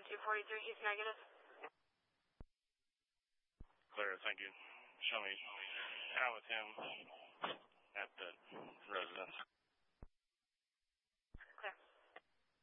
243 East negative. Clear, thank you. Show me out with him at the